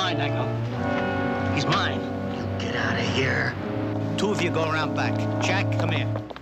mine, Dangle. He's mine. You get out of here. Two of you go around back. Jack, come here.